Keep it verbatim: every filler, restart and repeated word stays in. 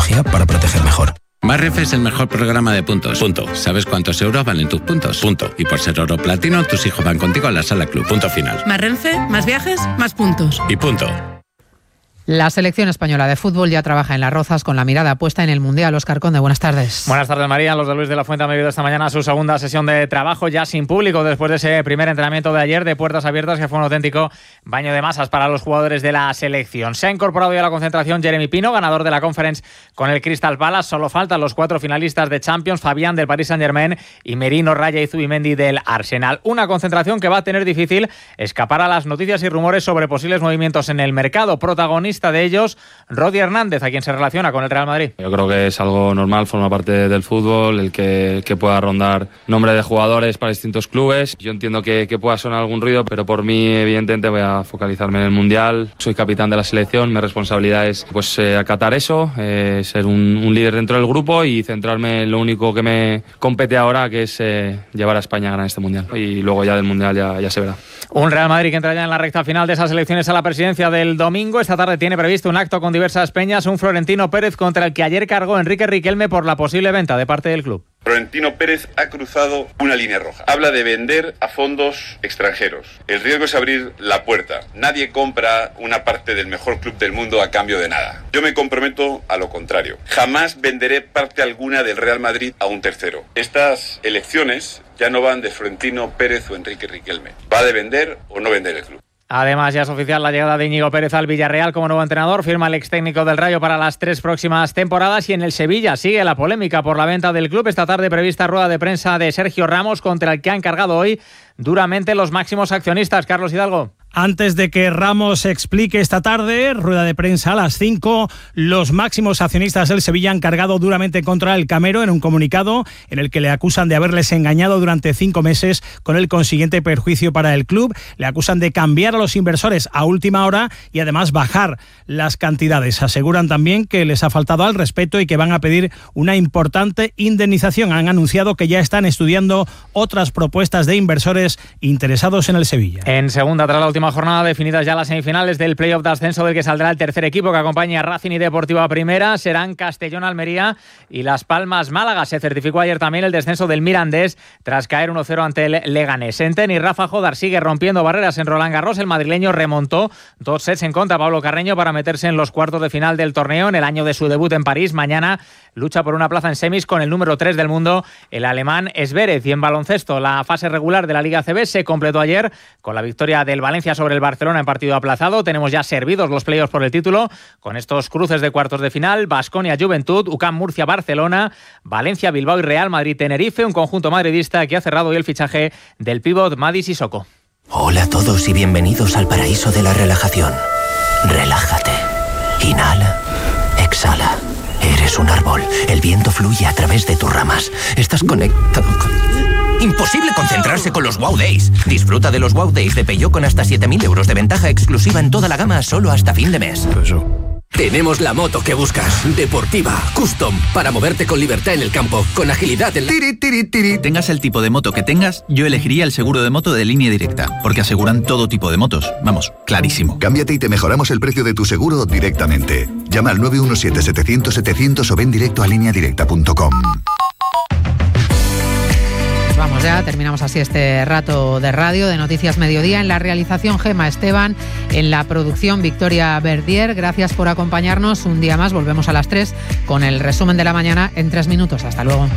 tecnología para proteger mejor. Más Renfe es el mejor programa de puntos. Punto. ¿Sabes cuántos euros valen tus puntos? Punto. Y por ser oro platino, tus hijos van contigo a la sala club. Punto final. Más Renfe, más viajes, más puntos. Y punto. La selección española de fútbol ya trabaja en Las Rozas con la mirada puesta en el Mundial. Óscar Conde, buenas tardes. Buenas tardes, María. Los de Luis de la Fuente han vivido esta mañana su segunda sesión de trabajo ya sin público después de ese primer entrenamiento de ayer de puertas abiertas que fue un auténtico baño de masas para los jugadores de la selección. Se ha incorporado ya a la concentración Jeremy Pino, ganador de la Conference con el Crystal Palace. Solo faltan los cuatro finalistas de Champions, Fabián del Paris Saint-Germain y Merino, Raya y Zubimendi del Arsenal. Una concentración que va a tener difícil escapar a las noticias y rumores sobre posibles movimientos en el mercado. Protagonista de ellos, Rodi Hernández, a quien se relaciona con el Real Madrid. Yo creo que es algo normal, forma parte del fútbol, el que, que pueda rondar nombre de jugadores para distintos clubes. Yo entiendo que, que pueda sonar algún ruido, pero por mí evidentemente voy a focalizarme en el Mundial. Soy capitán de la selección, mi responsabilidad es pues, eh, acatar eso, eh, ser un, un líder dentro del grupo y centrarme en lo único que me compete ahora, que es eh, llevar a España a ganar este Mundial. Y luego ya del Mundial ya, ya se verá. Un Real Madrid que entra ya en la recta final de esas elecciones a la presidencia del domingo. Esta tarde tiene previsto un acto con diversas peñas, un Florentino Pérez contra el que ayer cargó Enrique Riquelme por la posible venta de parte del club. Florentino Pérez ha cruzado una línea roja. Habla de vender a fondos extranjeros. El riesgo es abrir la puerta. Nadie compra una parte del mejor club del mundo a cambio de nada. Yo me comprometo a lo contrario. Jamás venderé parte alguna del Real Madrid a un tercero. Estas elecciones ya no van de Florentino Pérez o Enrique Riquelme. Va de vender o no vender el club. Además, ya es oficial la llegada de Íñigo Pérez al Villarreal como nuevo entrenador. Firma el ex técnico del Rayo para las tres próximas temporadas. Y en el Sevilla sigue la polémica por la venta del club. Esta tarde prevista rueda de prensa de Sergio Ramos, contra el que han cargado hoy duramente los máximos accionistas. Carlos Hidalgo. Antes de que Ramos explique esta tarde, rueda de prensa a las cinco, los máximos accionistas del Sevilla han cargado duramente contra el Camero en un comunicado en el que le acusan de haberles engañado durante cinco meses con el consiguiente perjuicio para el club. Le acusan de cambiar a los inversores a última hora y además bajar las cantidades. Aseguran también que les ha faltado al respeto y que van a pedir una importante indemnización. Han anunciado que ya están estudiando otras propuestas de inversores interesados en el Sevilla. En segunda, tras la última jornada, definidas ya las semifinales del playoff de ascenso del que saldrá el tercer equipo que acompaña a Racing y Deportivo a primera. Serán Castellón, Almería y Las Palmas, Málaga. Se certificó ayer también el descenso del Mirandés tras caer uno cero ante el Leganés. En tenis, Rafa Jodar sigue rompiendo barreras en Roland Garros. El madrileño remontó dos sets en contra a Pablo Carreño para meterse en los cuartos de final del torneo en el año de su debut en París. Mañana lucha por una plaza en semis con el número tres del mundo, el alemán Zverev. Y en baloncesto, la fase regular de la Liga A C B se completó ayer con la victoria del Valencia sobre el Barcelona en partido aplazado. Tenemos ya servidos los playoffs por el título con estos cruces de cuartos de final: Baskonia Juventud, U C A M Murcia Barcelona, Valencia Bilbao y Real Madrid Tenerife. Un conjunto madridista que ha cerrado hoy el fichaje del pívot Mady Sissoko. Hola a todos y bienvenidos al paraíso de la relajación. Relájate. Inhala. Exhala. Eres un árbol. El viento fluye a través de tus ramas. Estás conectado con... Imposible concentrarse con los Wow Days. Disfruta de los Wow Days de Peugeot con hasta siete mil euros de ventaja exclusiva en toda la gama solo hasta fin de mes. Eso. Tenemos la moto que buscas. Deportiva, custom, para moverte con libertad en el campo, con agilidad en la... Tiri, tiri, tiri. Tengas el tipo de moto que tengas, yo elegiría el seguro de moto de Línea Directa, porque aseguran todo tipo de motos. Vamos, clarísimo. Cámbiate y te mejoramos el precio de tu seguro directamente. Llama al nueve uno siete, setecientos, setecientos o ven directo a línea directa punto com. Vamos ya, terminamos así este rato de radio de Noticias Mediodía. En la realización, Gema Esteban, en la producción, Victoria Verdier. Gracias por acompañarnos un día más. Volvemos a las tres con el resumen de la mañana en tres minutos. Hasta luego.